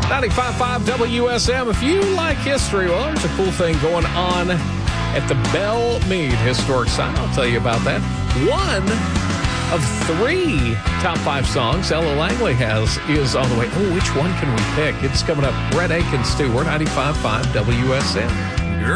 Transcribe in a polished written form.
95.5 WSM. If you like history, well, there's a cool thing going on at the Belle Meade Historic Site. I'll tell you about that. One of 3 top 5 songs Ella Langley has is on the way. Oh, which one can we pick? It's coming up. Brett Aikens, too. We're 95.5 WSM.